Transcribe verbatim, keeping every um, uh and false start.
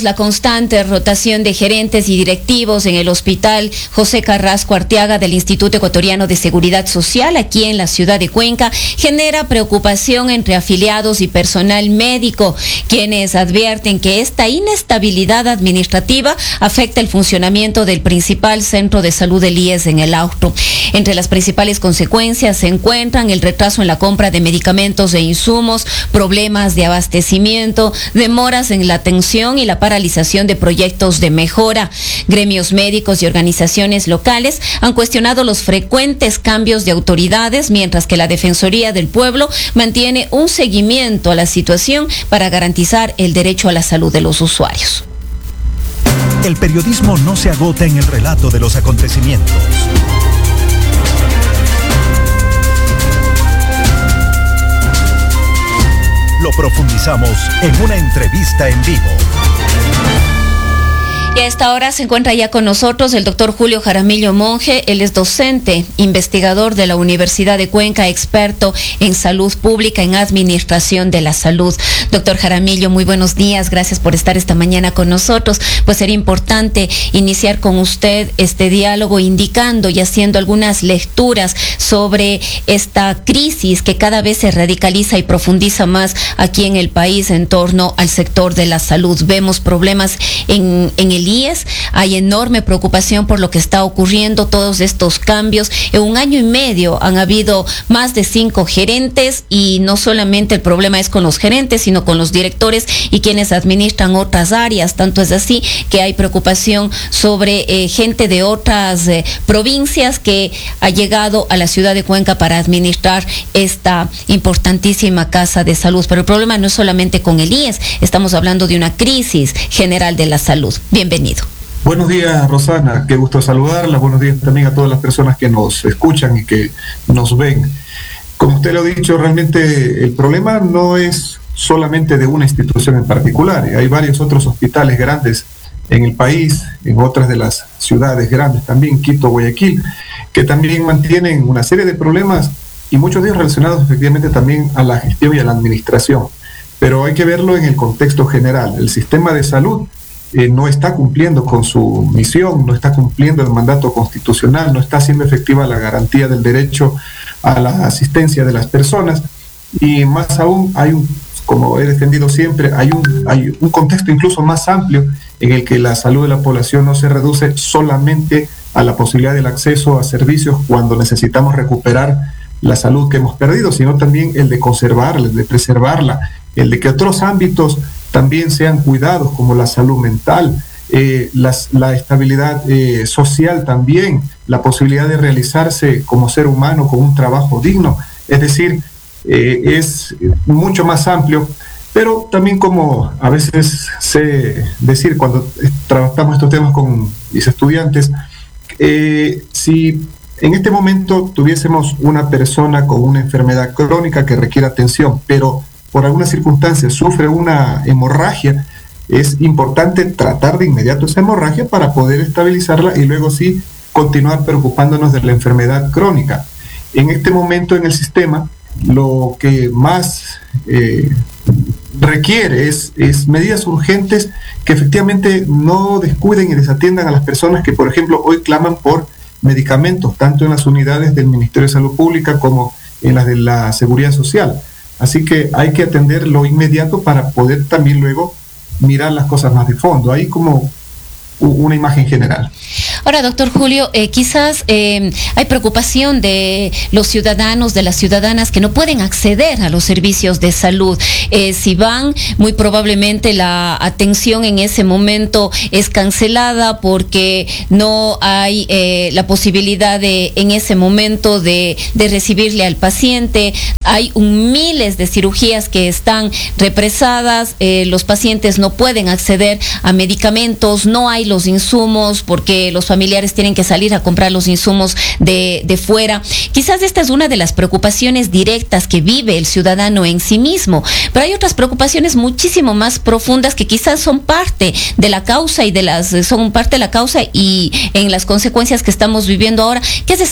la constante rotación de gerentes y directivos en el Hospital José Carrasco Arteaga del Instituto Ecuatoriano de Seguridad Social, aquí en la ciudad de Cuenca, genera preocupación entre afiliados y personal médico, quienes advierten que esta inestabilidad administrativa afecta el funcionamiento del principal centro de salud del I E S en el Austro. Entre las principales consecuencias se encuentran el retraso en la compra de medicamentos e insumos, problemas de abastecimiento, demoras en la atención y la paralización de proyectos de mejora. Gremios médicos y organizaciones locales han cuestionado los frecuentes cambios de autoridades, mientras que la Defensoría del Pueblo mantiene un seguimiento a la situación para garantizar el derecho a la salud de los usuarios. El periodismo no se agota en el relato de los acontecimientos. Lo profundizamos en una entrevista en vivo. Y a esta hora se encuentra ya con nosotros el doctor Julio Jaramillo Monge. Él es docente, investigador de la Universidad de Cuenca, experto en salud pública, en administración de la salud. Doctor Jaramillo, muy buenos días. Gracias por estar esta mañana con nosotros. Pues sería importante iniciar con usted este diálogo indicando y haciendo algunas lecturas sobre esta crisis que cada vez se radicaliza y profundiza más aquí en el país en torno al sector de la salud. Vemos problemas en, en el I E S, hay enorme preocupación por lo que está ocurriendo, todos estos cambios. En un año y medio han habido más de cinco gerentes y no solamente el problema es con los gerentes, sino con los directores y quienes administran otras áreas. Tanto es así que hay preocupación sobre eh, gente de otras eh, provincias que ha llegado a la ciudad de Cuenca para administrar esta importantísima casa de salud. Pero el problema no es solamente con el I E S, estamos hablando de una crisis general de la salud. Bienvenido. Buenos días, Rosana, qué gusto saludarla. Buenos días también a todas las personas que nos escuchan y que nos ven. Como usted lo ha dicho, realmente el problema no es solamente de una institución en particular. Hay varios otros hospitales grandes en el país, en otras de las ciudades grandes también, Quito, Guayaquil, que también mantienen una serie de problemas y muchos de ellos relacionados efectivamente también a la gestión y a la administración. Pero hay que verlo en el contexto general. El sistema de salud Eh, no está cumpliendo con su misión, no está cumpliendo el mandato constitucional, no está haciendo efectiva la garantía del derecho a la asistencia de las personas y más aún hay un, como he defendido siempre, hay un, hay un contexto incluso más amplio en el que la salud de la población no se reduce solamente a la posibilidad del acceso a servicios cuando necesitamos recuperar la salud que hemos perdido, sino también el de conservarla, el de preservarla, el de que otros ámbitos también sean cuidados, como la salud mental, eh, las, la estabilidad eh, social también, la posibilidad de realizarse como ser humano con un trabajo digno. Es decir, eh, es mucho más amplio, pero también como a veces sé decir cuando tratamos estos temas con mis estudiantes, eh, si en este momento tuviésemos una persona con una enfermedad crónica que requiere atención, pero por alguna circunstancia sufre una hemorragia, es importante tratar de inmediato esa hemorragia para poder estabilizarla y luego sí continuar preocupándonos de la enfermedad crónica. En este momento en el sistema lo que más eh, requiere es, es medidas urgentes que efectivamente no descuiden y desatiendan a las personas que, por ejemplo, hoy claman por medicamentos, tanto en las unidades del Ministerio de Salud Pública como en las de la Seguridad Social. Así que hay que atender lo inmediato para poder también luego mirar las cosas más de fondo. Hay como una imagen general. Ahora, doctor Julio, eh, quizás eh, hay preocupación de los ciudadanos, de las ciudadanas que no pueden acceder a los servicios de salud. Eh, si van, muy probablemente la atención en ese momento es cancelada porque no hay eh, la posibilidad de, en ese momento de, de recibirle al paciente. Hay un miles de cirugías que están represadas, eh, los pacientes no pueden acceder a medicamentos, no hay los insumos porque los familiares tienen que salir a comprar los insumos de, de fuera. Quizás esta es una de las preocupaciones directas que vive el ciudadano en sí mismo, pero hay otras preocupaciones muchísimo más profundas que quizás son parte de la causa y de las son parte de la causa y en las consecuencias que estamos viviendo ahora, que es